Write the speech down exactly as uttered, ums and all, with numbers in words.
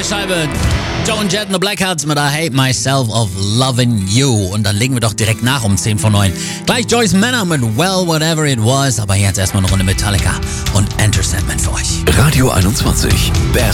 Scheibe. Joan Jett and the Blackhearts mit I Hate Myself of Loving You. Und dann legen wir doch direkt nach um zehn vor neun. Gleich Joyce Manor mit Well, Whatever It Was. Aber jetzt erstmal eine Runde Metallica und Enter Sandman für euch. Radio einundzwanzig. Best